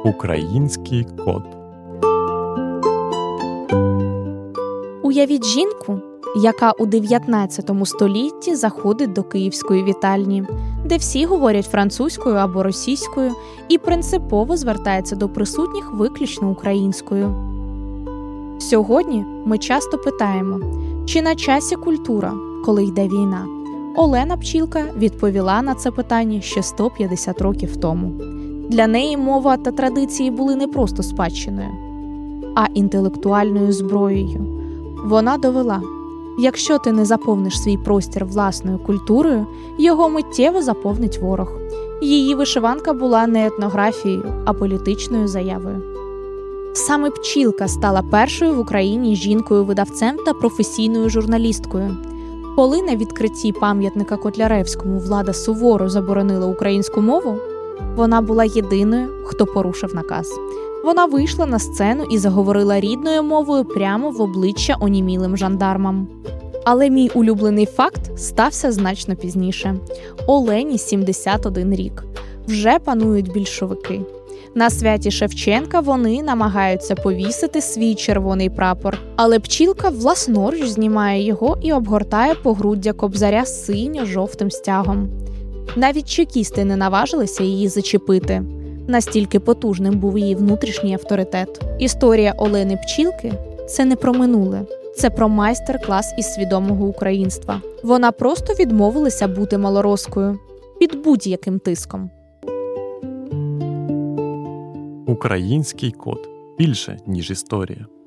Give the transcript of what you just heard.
Український кот. Уявіть жінку, яка у 19 столітті заходить до київської вітальні, де всі говорять французькою або російською і принципово звертається до присутніх виключно українською. Сьогодні ми часто питаємо, чи на часі культура, коли йде війна? Олена Пчілка відповіла на це питання ще 150 років тому. Для неї мова та традиції були не просто спадщиною, а інтелектуальною зброєю. Вона довела, якщо ти не заповниш свій простір власною культурою, його миттєво заповнить ворог. Її вишиванка була не етнографією, а політичною заявою. Саме Пчілка стала першою в Україні жінкою-видавцем та професійною журналісткою. Коли на відкритті пам'ятника Котляревському влада суворо заборонила українську мову, вона була єдиною, хто порушив наказ. Вона вийшла на сцену і заговорила рідною мовою прямо в обличчя онімілим жандармам. Але мій улюблений факт стався значно пізніше. Олені 71 рік. Вже панують більшовики. На святі Шевченка вони намагаються повісити свій червоний прапор, але Пчілка власноруч знімає його і обгортає погруддя Кобзаря синьо-жовтим стягом. Навіть чекісти не наважилися її зачепити. Настільки потужним був її внутрішній авторитет. Історія Олени Пчілки – це не про минуле. Це про майстер-клас із свідомого українства. Вона просто відмовилася бути малороскою під будь-яким тиском. Український кот. Більше, ніж історія.